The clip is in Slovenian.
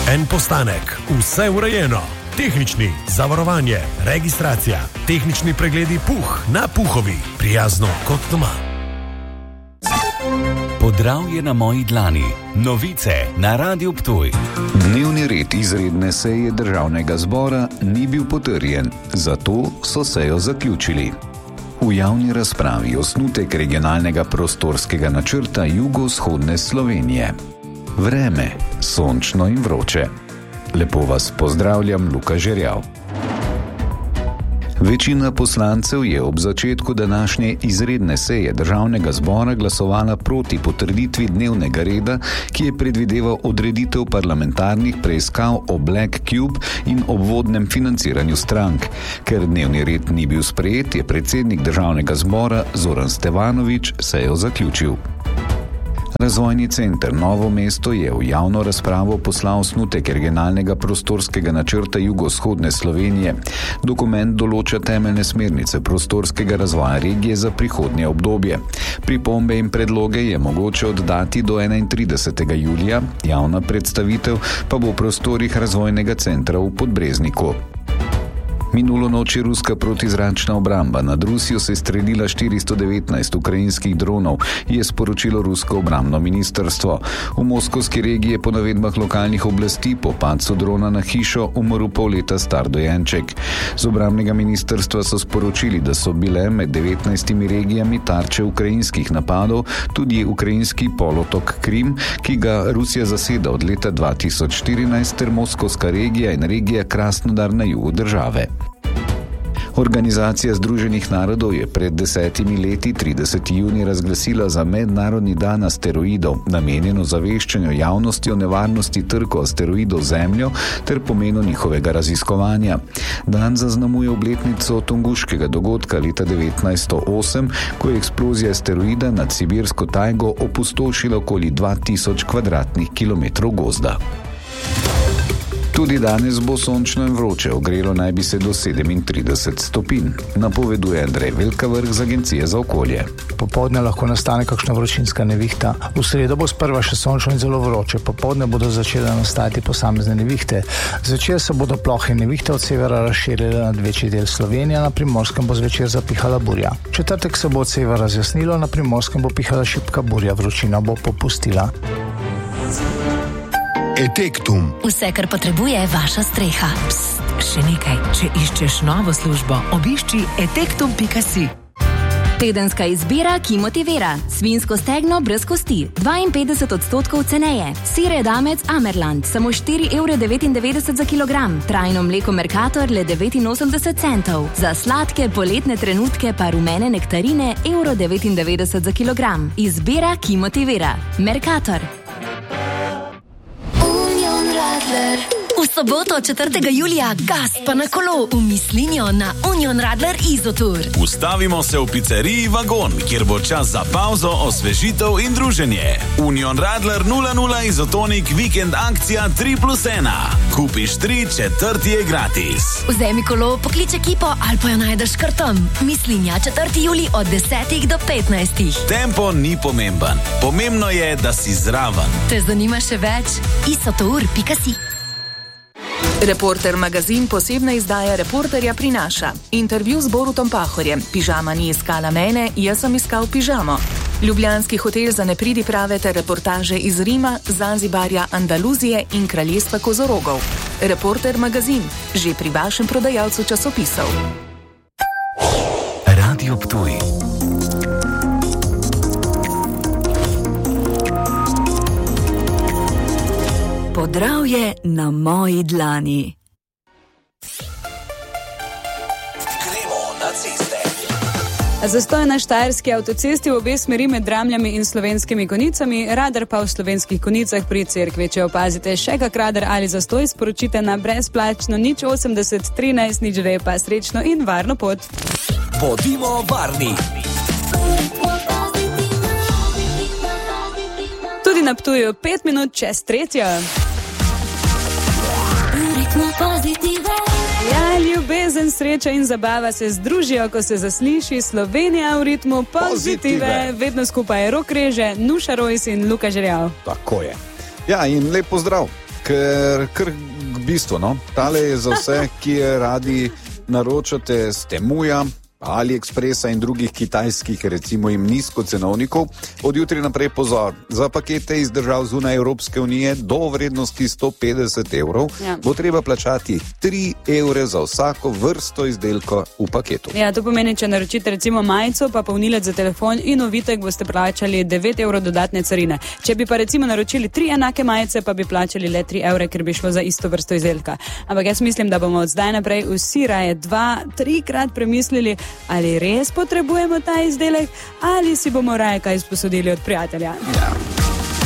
En postanek, vse urejeno. Tehnični, zavarovanje, registracija, tehnični pregledi Puh na Puhovi. Prijazno kot doma. Podravje na moji dlani. Novice na Radiu Ptuj. Dnevni red izredne seje Državnega zbora ni bil potrjen, zato so sejo zaključili. V javni razpravi osnutek regionalnega prostorskega načrta jugovzhodne Slovenije. Vreme, sončno in vroče. Lepo vas pozdravljam, Luka Žerjav. Večina poslancev je ob začetku današnje izredne seje Državnega zbora glasovala proti potrditvi dnevnega reda, ki je predvideval odreditev parlamentarnih preiskav o Black Cube in obvodnem financiranju strank. Ker dnevni red ni bil sprejet, je predsednik Državnega zbora Zoran Stevanović sejo zaključil. Razvojni center Novo mesto je v javno razpravo poslal osnutek regionalnega prostorskega načrta jugovzhodne Slovenije. Dokument določa temeljne smernice prostorskega razvoja regije za prihodnje obdobje. Pripombe in predloge je mogoče oddati do 31. julija, javna predstavitev pa bo v prostorih razvojnega centra v Podbrezniku. Minulo noč je ruska protizračna obramba nad Rusijo sestrelila 419 ukrajinskih dronov, je sporočilo rusko obrambno ministrstvo. V moskovski regiji je po navedbah lokalnih oblasti po padcu drona na hišo umrl pol leta star dojenček. Z obrambnega ministrstva so sporočili, da so bile med 19 regijami tarče ukrajinskih napadov tudi ukrajinski polotok Krim, ki ga Rusija zaseda od leta 2014, ter moskovska regija in regija Krasnodar na jugu države. Organizacija Združenih narodov je pred 10 leti 30. junij razglasila za mednarodni dan asteroidov, namenjeno zaveščanju javnosti o nevarnosti trkov asteroidov Zemljo ter pomenu njihovega raziskovanja. Dan zaznamuje obletnico tunguškega dogodka leta 1908, ko je eksplozija asteroida nad sibirsko tajgo opustošila okoli 2000 kvadratnih kilometrov gozda. Tudi danes bo sončno in vroče, ogrelo naj bi se do 37 stopinj, napoveduje Andrej Velkavrh z Agencije za okolje. Popoldne lahko nastane kakšna vročinska nevihta. V sredo bo sprva še sončno in zelo vroče, popoldne bodo začele nastajati posamezne nevihte. Zvečer se bodo plohe in nevihte od severa razširile nad večji del Slovenije, na Primorskem bo zvečer zapihala burja. V četrtek se bo od severa razjasnilo, na Primorskem bo pihala šibka burja, vročina bo popustila. Etektum. Vse, kar potrebuje vaša streha. Psst, še nekaj. Če iščeš novo službo, obišči etektum.si. Tedenska izbira, ki motivira. Svinjsko stegno brez kosti, 52% ceneje. Sir edamec Amerland, samo 4,99 € za kilogram. Trajno mleko Mercator le 89 centov. Za sladke poletne trenutke pa rumene nektarine €1,99 za kilogram. Izbira, ki motivira. Mercator. V soboto 4. julija gas pa na kolo v Mislinjo na Union Radler Izotour. Ustavimo se v pizzeriji Vagon, kjer bo čas za pauzo, osvežitev in druženje. Union Radler 00 Izotonik vikend akcija 3+1. Kupiš 3, 4 je gratis. Vzemi kolo, poklič ekipo ali pa jo najdeš kar tam. Mislinja 4. julij od 10 do 15. Tempo ni pomemben. Pomembno je, da si zraven. Te zanima še več? isotour.si. Reporter magazin posebna izdaja Reporterja prinaša. Intervju z Borutom Pahorjem. Pižama ni iskala mene, jaz sem iskal pižamo. Ljubljanski hotel za nepridiprave ter reportaže iz Rima, Zanzibarja, Andaluzije in kraljestva kozorogov. Reporter magazin. Že pri vašem prodajalcu časopisov. Radio Ptuj. Podravje na moji dlani. Gremo na ceste. Zastoj na štajerski avtocesti v obe smeri med Dramljami in Slovenskimi Konjicami, radar pa v Slovenskih Konjicah pri Cerkvi. Če opazite še kak radar ali zastoj, sporočite na brezplačno 080 13 0 pa srečno in varno pot. Bodimo varni. Tudi na Ptuju 5 minut čez 3. Ja, ljubezen, sreča in zabava se združijo, ko se zasliši Slovenija v ritmu pozitive. Vedno skupaj Rok Reže, Nuša Rojs in Luka Žerjav. Tako je. Ja, in lep pozdrav. ker v bistvu, no, tale je za vse, ki radi naročate s Temuja, AliExpressa in drugih kitajskih, recimo jim nizkocenovnikov. Od jutri naprej pozor, za pakete iz držav zunaj Evropske unije do vrednosti 150 evrov bo treba plačati 3 evre za vsako vrsto izdelka v paketu. Ja, to pomeni, če naročite recimo majico, pa polnilec za telefon in ovitek, boste plačali 9 evrov dodatne carine. Če bi pa recimo naročili 3 enake majice, pa bi plačali le 3 evre, ker bi šlo za isto vrsto izdelka. Ampak jaz mislim, da bomo od zdaj naprej vsi raje 2-3 krat premislili, ali res potrebujemo ta izdelek, ali si bomo raje kaj izposodili od prijatelja. Ja.